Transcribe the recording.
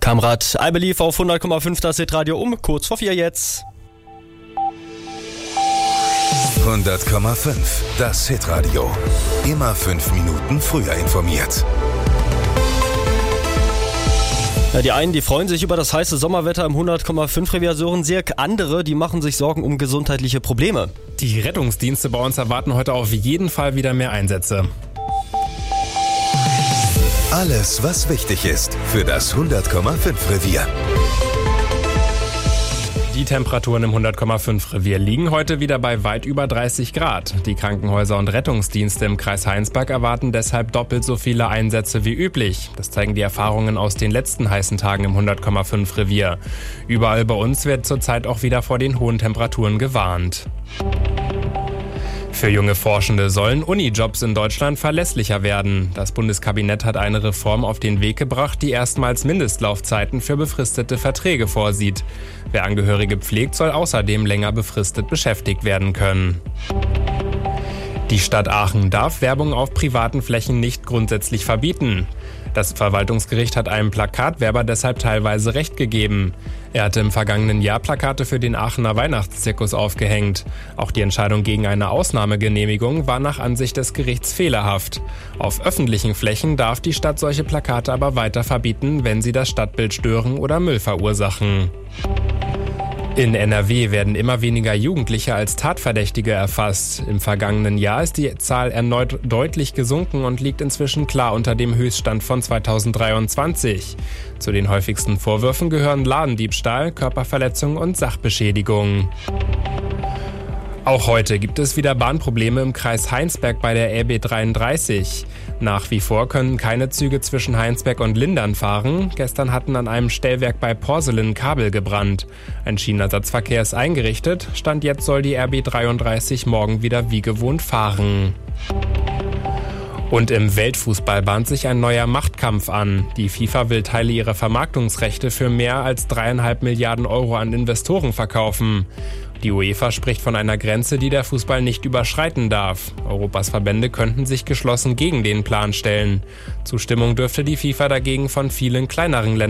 Kamrat I Believe auf 100,5 das Hitradio um, kurz vor 4 jetzt. 100,5 das Hitradio. Immer 5 Minuten früher informiert. Ja, die einen, die freuen sich über das heiße Sommerwetter im 100,5 Revier Sören-Sirk. Andere, die machen sich Sorgen um gesundheitliche Probleme. Die Rettungsdienste bei uns erwarten heute auf jeden Fall wieder mehr Einsätze. Alles, was wichtig ist für das 100,5 Revier. Die Temperaturen im 100,5 Revier liegen heute wieder bei weit über 30 Grad. Die Krankenhäuser und Rettungsdienste im Kreis Heinsberg erwarten deshalb doppelt so viele Einsätze wie üblich. Das zeigen die Erfahrungen aus den letzten heißen Tagen im 100,5 Revier. Überall bei uns wird zurzeit auch wieder vor den hohen Temperaturen gewarnt. Für junge Forschende sollen Unijobs in Deutschland verlässlicher werden. Das Bundeskabinett hat eine Reform auf den Weg gebracht, die erstmals Mindestlaufzeiten für befristete Verträge vorsieht. Wer Angehörige pflegt, soll außerdem länger befristet beschäftigt werden können. Die Stadt Aachen darf Werbung auf privaten Flächen nicht grundsätzlich verbieten. Das Verwaltungsgericht hat einem Plakatwerber deshalb teilweise Recht gegeben. Er hatte im vergangenen Jahr Plakate für den Aachener Weihnachtszirkus aufgehängt. Auch die Entscheidung gegen eine Ausnahmegenehmigung war nach Ansicht des Gerichts fehlerhaft. Auf öffentlichen Flächen darf die Stadt solche Plakate aber weiter verbieten, wenn sie das Stadtbild stören oder Müll verursachen. In NRW werden immer weniger Jugendliche als Tatverdächtige erfasst. Im vergangenen Jahr ist die Zahl erneut deutlich gesunken und liegt inzwischen klar unter dem Höchststand von 2023. Zu den häufigsten Vorwürfen gehören Ladendiebstahl, Körperverletzung und Sachbeschädigung. Auch heute gibt es wieder Bahnprobleme im Kreis Heinsberg bei der RB 33. Nach wie vor können keine Züge zwischen Heinsberg und Lindern fahren. Gestern hatten an einem Stellwerk bei Porselin Kabel gebrannt. Ein Schienenersatzverkehr ist eingerichtet. Stand jetzt soll die RB 33 morgen wieder wie gewohnt fahren. Und im Weltfußball bahnt sich ein neuer Machtkampf an. Die FIFA will Teile ihrer Vermarktungsrechte für mehr als 3,5 Milliarden Euro an Investoren verkaufen. Die UEFA spricht von einer Grenze, die der Fußball nicht überschreiten darf. Europas Verbände könnten sich geschlossen gegen den Plan stellen. Zustimmung dürfte die FIFA dagegen von vielen kleineren Ländern